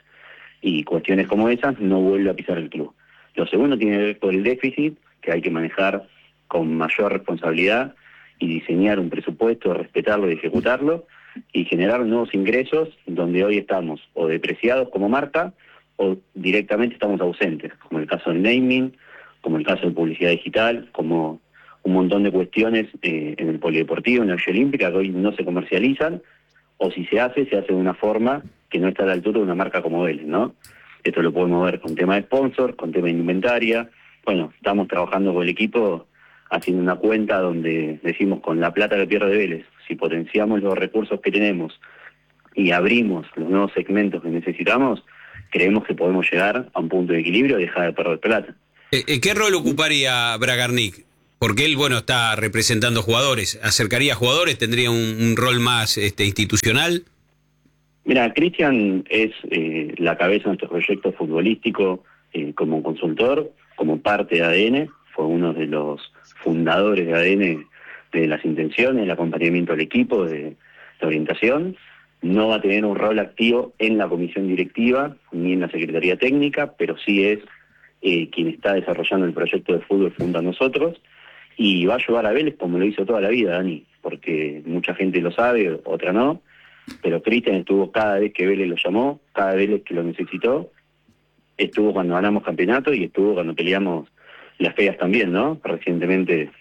y cuestiones como esas no vuelve a pisar el club. Lo segundo tiene que ver con el déficit, que hay que manejar con mayor responsabilidad y diseñar un presupuesto, respetarlo y ejecutarlo, y generar nuevos ingresos donde hoy estamos o depreciados como marca o directamente estamos ausentes, como el caso del naming, como el caso de publicidad digital, como un montón de cuestiones eh, en el polideportivo, en la Villa Olímpica, que hoy no se comercializan, o si se hace, se hace de una forma que no está a la altura de una marca como Vélez, ¿no? Esto lo podemos ver con tema de sponsor, con tema de indumentaria. Bueno, estamos trabajando con el equipo haciendo una cuenta donde decimos, con la plata que pierde Vélez, si potenciamos los recursos que tenemos y abrimos los nuevos segmentos que necesitamos, creemos que podemos llegar a un punto de equilibrio y dejar de perder plata. Eh, ¿Qué rol ocuparía Bragarnik? Porque él, bueno, está representando jugadores. ¿Acercaría a jugadores? ¿Tendría un, un rol más este, institucional? Mira, Cristian es eh, la cabeza de nuestro proyecto futbolístico eh, como consultor, como parte de A D N. Fue uno de los fundadores de A D N, de las intenciones, el acompañamiento del equipo, de la orientación. No va a tener un rol activo en la comisión directiva ni en la secretaría técnica, pero sí es eh, quien está desarrollando el proyecto de fútbol junto a nosotros, y va a ayudar a Vélez como lo hizo toda la vida, Dani, porque mucha gente lo sabe, otra no, pero Cristian estuvo cada vez que Vélez lo llamó, cada vez que lo necesitó, estuvo cuando ganamos campeonato y estuvo cuando peleamos las feas también, ¿no? Recientemente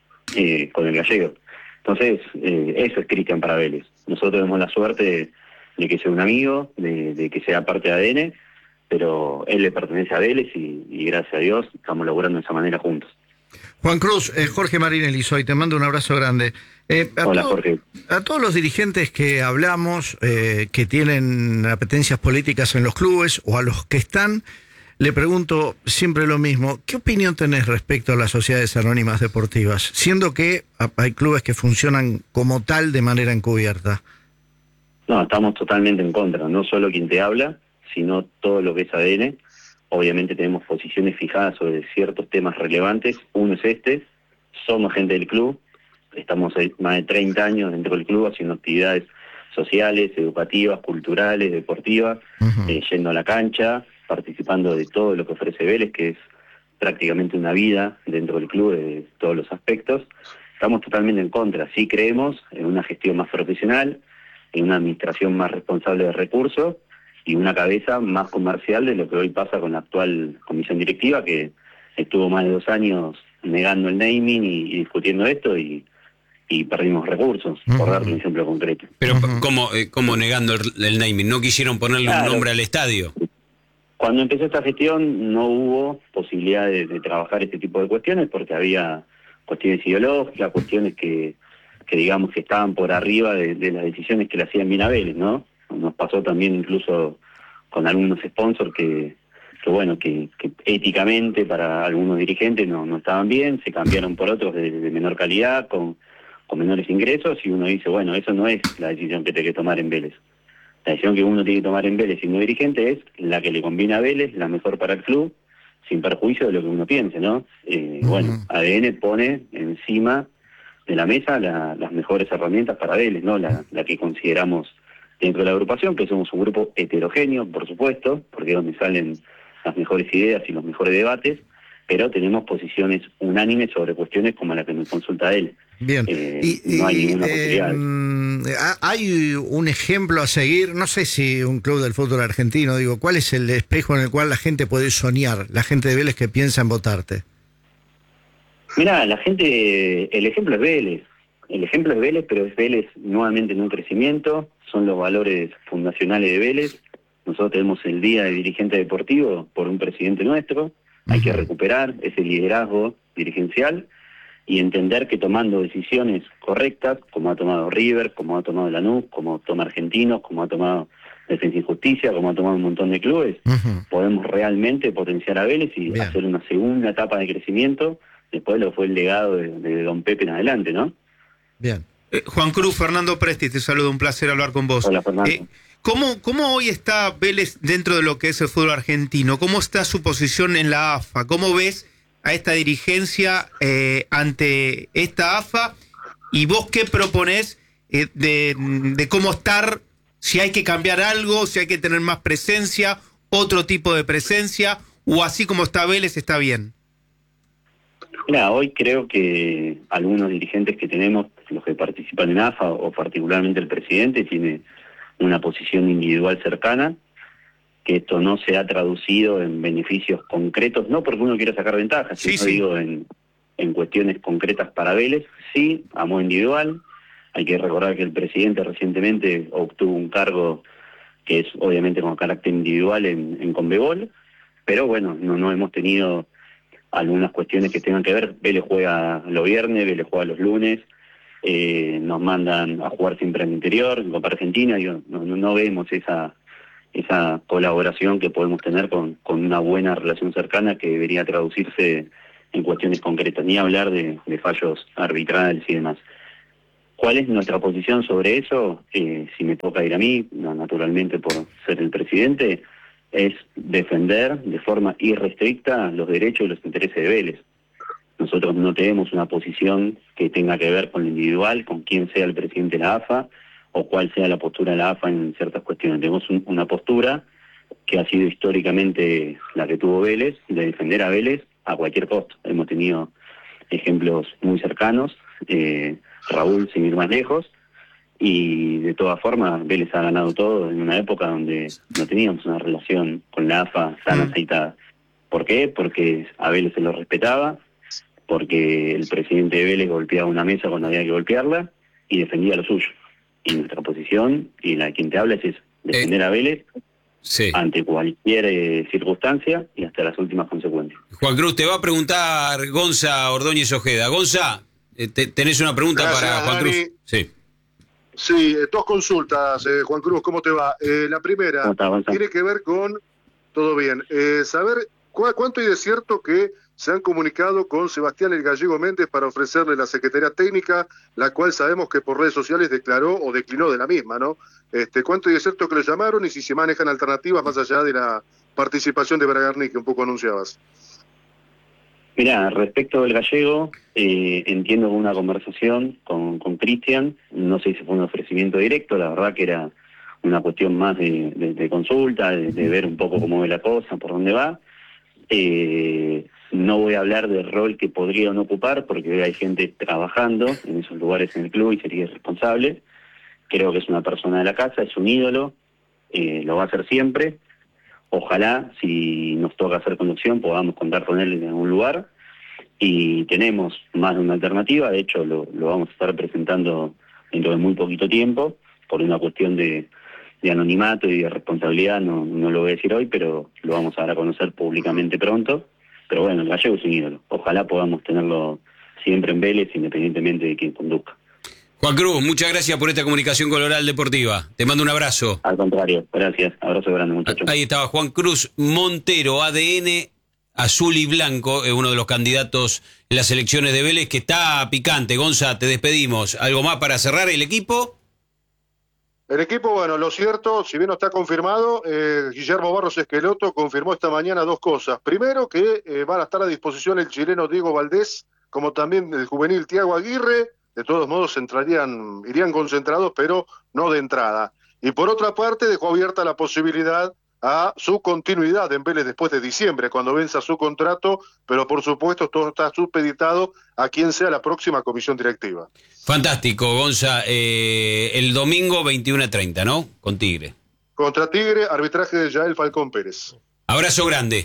eh, con el Gallego. Entonces, eh, eso es Cristian para Vélez. Nosotros tenemos la suerte de, de que sea un amigo, de, de que sea parte de A D N, pero él le pertenece a Vélez y, y gracias a Dios estamos laburando de esa manera juntos. Juan Cruz, eh, Jorge Marinelli soy, te mando un abrazo grande. Eh, a Hola, todo, Jorge. A todos los dirigentes que hablamos, eh, que tienen apetencias políticas en los clubes o a los que están, le pregunto siempre lo mismo. ¿Qué opinión tenés respecto a las sociedades anónimas deportivas? Siendo que hay clubes que funcionan como tal de manera encubierta. No, estamos totalmente en contra. No solo quien te habla, sino todo lo que es A D N. Obviamente tenemos posiciones fijadas sobre ciertos temas relevantes. Uno es este, somos gente del club, estamos más de treinta años dentro del club haciendo actividades sociales, educativas, culturales, deportivas, uh-huh. eh, yendo a la cancha, participando de todo lo que ofrece Vélez, que es prácticamente una vida dentro del club de todos los aspectos. Estamos totalmente en contra. Sí creemos en una gestión más profesional, en una administración más responsable de recursos, y una cabeza más comercial de lo que hoy pasa con la actual comisión directiva, que estuvo más de dos años negando el naming y, y discutiendo esto y, y perdimos recursos, uh-huh. por darte un ejemplo concreto. Pero uh-huh. ¿cómo, eh, ¿cómo negando el, el naming? ¿No quisieron ponerle claro. un nombre al estadio? Cuando empezó esta gestión no hubo posibilidad de, de trabajar este tipo de cuestiones porque había cuestiones ideológicas, cuestiones que, que digamos que estaban por arriba de, de las decisiones que le hacían bien a Vélez, ¿no? Nos pasó también incluso con algunos sponsors que, que bueno, que, que éticamente para algunos dirigentes no, no estaban bien, se cambiaron por otros de, de menor calidad, con, con menores ingresos, y uno dice, bueno, eso no es la decisión que tiene que tomar en Vélez. La decisión que uno tiene que tomar en Vélez siendo dirigente es la que le conviene a Vélez, la mejor para el club, sin perjuicio de lo que uno piense, ¿no? Eh, uh-huh. Bueno, A D N pone encima de la mesa la, las mejores herramientas para Vélez, ¿no? La, la que consideramos dentro de la agrupación, que somos un grupo heterogéneo, por supuesto, porque es donde salen las mejores ideas y los mejores debates, pero tenemos posiciones unánimes sobre cuestiones como la que nos consulta él. Bien. Eh, y, no hay y, ninguna eh, posibilidad. Hay un ejemplo a seguir, no sé si un club del fútbol argentino, digo, ¿cuál es el espejo en el cual la gente puede soñar, la gente de Vélez que piensa en votarte? Mirá, la gente, el ejemplo es Vélez. El ejemplo es Vélez, pero es Vélez nuevamente en un crecimiento, son los valores fundacionales de Vélez, nosotros tenemos el día de dirigente deportivo por un presidente nuestro, hay que recuperar ese liderazgo dirigencial y entender que tomando decisiones correctas, como ha tomado River, como ha tomado Lanús, como toma Argentinos, como ha tomado Defensa y Justicia, como ha tomado un montón de clubes, uh-huh. podemos realmente potenciar a Vélez y Bien. hacer una segunda etapa de crecimiento después de lo que fue el legado de, de Don Pepe en adelante, ¿no? Bien. Eh, Juan Cruz, Fernando Presti, te saludo, un placer hablar con vos. Hola, Fernando. Eh, ¿cómo, ¿Cómo hoy está Vélez dentro de lo que es el fútbol argentino? ¿Cómo está su posición en la A F A? ¿Cómo ves a esta dirigencia eh, ante esta A F A? ¿Y vos qué proponés eh, de, de cómo estar, si hay que cambiar algo, si hay que tener más presencia, otro tipo de presencia, o así como está Vélez está bien? Mira, hoy creo que algunos dirigentes que tenemos, los que participan en A F A, o particularmente el presidente, tiene una posición individual cercana, que esto no se ha traducido en beneficios concretos, no porque uno quiera sacar ventajas, sí, sino sí. digo en, en cuestiones concretas para Vélez, sí, a modo individual. Hay que recordar que el presidente recientemente obtuvo un cargo que es obviamente con carácter individual en, en Conmebol, pero bueno, no, no hemos tenido algunas cuestiones que tengan que ver. Vélez juega los viernes, Vélez juega los lunes, eh, nos mandan a jugar siempre en el interior, en Copa Argentina, digo, no, no, no vemos esa esa colaboración que podemos tener con, con una buena relación cercana que debería traducirse en cuestiones concretas, ni hablar de, de fallos arbitrales y demás. ¿Cuál es nuestra posición sobre eso? Eh, si me toca ir a mí, no, naturalmente por ser el presidente, es defender de forma irrestricta los derechos y los intereses de Vélez. Nosotros no tenemos una posición que tenga que ver con lo individual, con quién sea el presidente de la A F A, o cuál sea la postura de la A F A en ciertas cuestiones. Tenemos un, una postura que ha sido históricamente la que tuvo Vélez, de defender a Vélez a cualquier costo. Hemos tenido ejemplos muy cercanos, eh, Raúl sin ir más lejos, y de todas formas Vélez ha ganado todo en una época donde no teníamos una relación con la A F A sana, mm. aceitada. ¿Por qué? Porque a Vélez se lo respetaba, porque el presidente de Vélez golpeaba una mesa cuando había que golpearla y defendía lo suyo. Y nuestra posición, y la de quien te habla, es eso, defender eh, a Vélez sí. ante cualquier eh, circunstancia y hasta las últimas consecuencias. Juan Cruz, te va a preguntar Gonza Ordóñez Ojeda. Gonza, eh, te, ¿tenés una pregunta Gracias, para Juan Dani. Cruz? Sí. Sí, eh, dos consultas, eh, Juan Cruz, ¿cómo te va? Eh, la primera está, tiene que ver con, todo bien, eh, saber cu cuánto hay de cierto que se han comunicado con Sebastián el Gallego Méndez para ofrecerle la Secretaría Técnica, la cual sabemos que por redes sociales declaró o declinó de la misma, ¿no? Este, ¿Cuánto hay de cierto que lo llamaron y si se manejan alternativas más allá de la participación de Bragarni que un poco anunciabas? Mirá, respecto del Gallego, eh, entiendo que una conversación con con Cristian, no sé si fue un ofrecimiento directo, la verdad que era una cuestión más de, de, de consulta, de, de ver un poco cómo ve la cosa, por dónde va. Eh, no voy a hablar del rol que podría o no ocupar, porque hay gente trabajando en esos lugares en el club y sería irresponsable. Creo que es una persona de la casa, es un ídolo, eh, lo va a hacer siempre. Ojalá, si nos toca hacer conducción, podamos contar con él en algún lugar. Y tenemos más de una alternativa, de hecho lo, lo vamos a estar presentando dentro de muy poquito tiempo, por una cuestión de, de anonimato y de responsabilidad, no, no lo voy a decir hoy, pero lo vamos a dar a conocer públicamente pronto. Pero bueno, el Gallego es un ídolo. Ojalá podamos tenerlo siempre en Vélez, independientemente de quién conduzca. Juan Cruz, muchas gracias por esta comunicación con Oral Deportiva. Te mando un abrazo. Al contrario, gracias. Abrazo grande, muchachos. Ahí estaba Juan Cruz Montero, A D N azul y blanco, es uno de los candidatos en las elecciones de Vélez, que está picante. Gonza, te despedimos. ¿Algo más para cerrar el equipo? El equipo, bueno, lo cierto, si bien no está confirmado, eh, Guillermo Barros Esqueloto confirmó esta mañana dos cosas. Primero, que eh, van a estar a disposición el chileno Diego Valdés, como también el juvenil Thiago Aguirre. De todos modos, entrarían, irían concentrados, pero no de entrada. Y por otra parte, dejó abierta la posibilidad a su continuidad en Vélez después de diciembre, cuando venza su contrato, pero por supuesto todo está supeditado a quien sea la próxima comisión directiva. Fantástico, Gonza. Eh, el domingo veintiuno a treinta, ¿no? Con Tigre. Contra Tigre, arbitraje de Yael Falcón Pérez. Abrazo grande.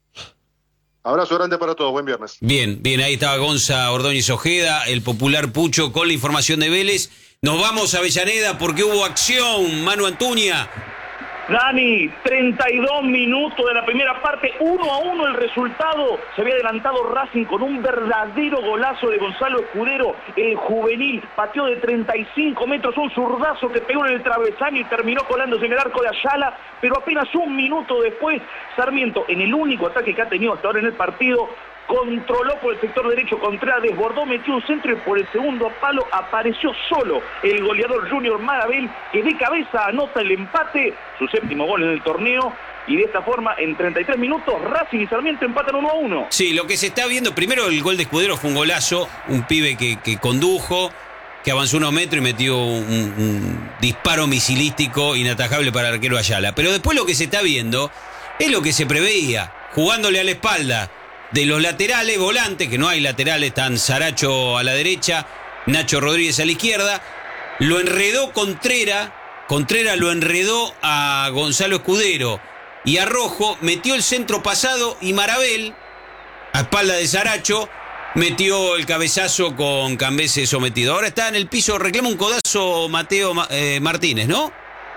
Abrazo grande para todos, buen viernes. Bien, bien, ahí estaba Gonza Ordóñez Ojeda, el popular Pucho, con la información de Vélez. Nos vamos a Avellaneda porque hubo acción, Manu Antuña. Dani, treinta y dos minutos de la primera parte, uno a uno el resultado. Se había adelantado Racing con un verdadero golazo de Gonzalo Escudero, el juvenil, pateó de treinta y cinco metros, un zurdazo que pegó en el travesaño y terminó colándose en el arco de Ayala, pero apenas un minuto después, Sarmiento, en el único ataque que ha tenido hasta ahora en el partido, controló por el sector derecho, Contreras desbordó, metió un centro y por el segundo palo apareció solo el goleador Junior Marabel, que de cabeza anota el empate, su séptimo gol en el torneo, y de esta forma en treinta y tres minutos Racing y Sarmiento empatan uno a uno. Sí, lo que se está viendo, primero el gol de Escudero fue un golazo, un pibe que, que condujo, que avanzó unos metros y metió un, un disparo misilístico inatajable para el arquero Ayala. Pero después lo que se está viendo es lo que se preveía, jugándole a la espalda de los laterales, volantes, que no hay laterales, están Saracho a la derecha, Nacho Rodríguez a la izquierda, lo enredó Contreras, Contreras lo enredó a Gonzalo Escudero y a Rojo, metió el centro pasado y Marabel, a espalda de Saracho, metió el cabezazo con Cambese sometido. Ahora está en el piso, reclama un codazo Mateo eh, Martínez, ¿no?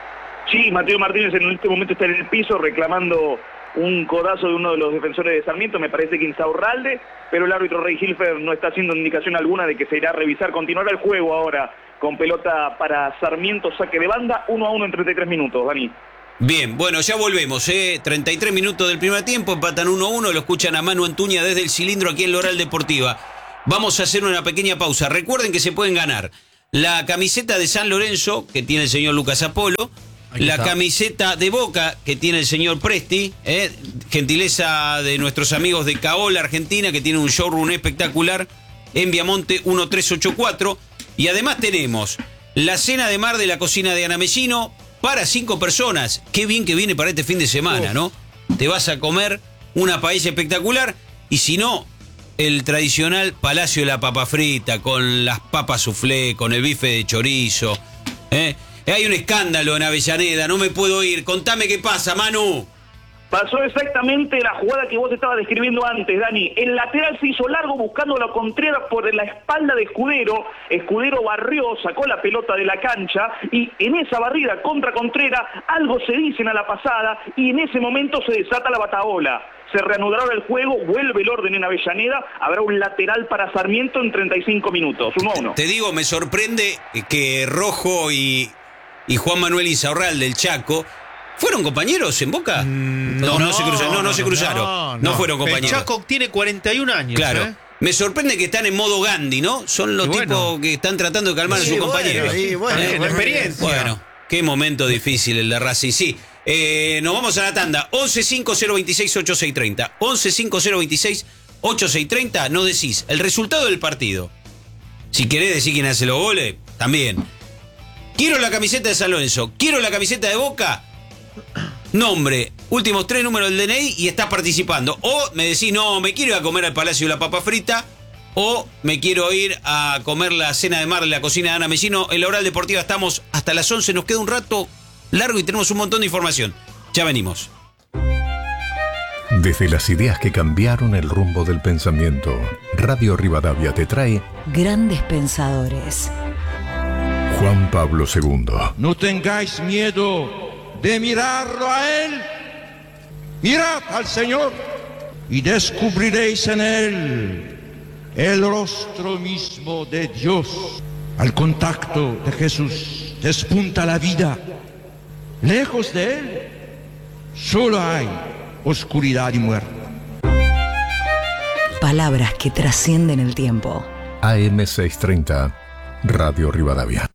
Sí, Mateo Martínez en este momento está en el piso reclamando un codazo de uno de los defensores de Sarmiento, me parece que Insaurralde, pero el árbitro Rey Hilfer no está haciendo indicación alguna de que se irá a revisar. Continuará el juego ahora con pelota para Sarmiento, saque de banda, uno a uno en treinta y tres minutos, Dani. Bien, bueno, ya volvemos, ¿eh? treinta y tres minutos del primer tiempo, empatan uno a uno, lo escuchan a Manu Antuña desde el cilindro aquí en Loral Deportiva. Vamos a hacer una pequeña pausa. Recuerden que se pueden ganar la camiseta de San Lorenzo, que tiene el señor Lucas Apolo, la camiseta de Boca que tiene el señor Presti, eh, gentileza de nuestros amigos de Caola, Argentina, que tiene un showroom espectacular en Viamonte uno tres ocho cuatro. Y además tenemos la cena de mar de la cocina de Ana Mellino para cinco personas. Qué bien que viene para este fin de semana, ¿no? Te vas a comer una paella espectacular y si no, el tradicional Palacio de la Papa Frita con las papas soufflé, con el bife de chorizo, ¿eh? Hay un escándalo en Avellaneda, no me puedo ir. Contame qué pasa, Manu. Pasó exactamente la jugada que vos estabas describiendo antes, Dani. El lateral se hizo largo buscando a Contreras por la espalda de Escudero. Escudero barrió, sacó la pelota de la cancha y en esa barrida contra Contreras algo se dicen a la pasada y en ese momento se desata la bataola. Se reanudará el juego, vuelve el orden en Avellaneda, habrá un lateral para Sarmiento en treinta y cinco minutos, uno a uno. Te digo, me sorprende que Rojo y... y Juan Manuel Insaurralde del Chaco, ¿fueron compañeros en Boca? Mm, no, no, no se cruzaron, no, no, no se cruzaron, no, no, no fueron compañeros. El Chaco tiene cuarenta y un años. Claro, ¿eh? Me sorprende que están en modo Gandhi, ¿no? Son los bueno. tipos que están tratando de calmar sí, a sus bueno, compañeros. Sí, bueno, ¿Eh? bueno, experiencia. Bueno, qué momento difícil el de Racing, sí. Eh, nos vamos a la tanda, once cinco cero veintiséis ochenta y seis treinta, once cinco cero veintiséis ochenta y seis treinta, no decís el resultado del partido. Si querés decir quién hace los goles, también. Quiero la camiseta de San Lorenzo, quiero la camiseta de Boca, nombre, últimos tres números del D N I y estás participando. O me decís, no, me quiero ir a comer al Palacio de la Papa Frita, o me quiero ir a comer la cena de mar en la cocina de Ana Mellino. En la Oral Deportiva estamos hasta las once, nos queda un rato largo y tenemos un montón de información. Ya venimos. Desde las ideas que cambiaron el rumbo del pensamiento, Radio Rivadavia te trae Grandes Pensadores. Juan Pablo segundo. No tengáis miedo de mirarlo a Él. Mirad al Señor y descubriréis en Él el rostro mismo de Dios. Al contacto de Jesús despunta la vida. Lejos de Él solo hay oscuridad y muerte. Palabras que trascienden el tiempo. A M seiscientos treinta, Radio Rivadavia.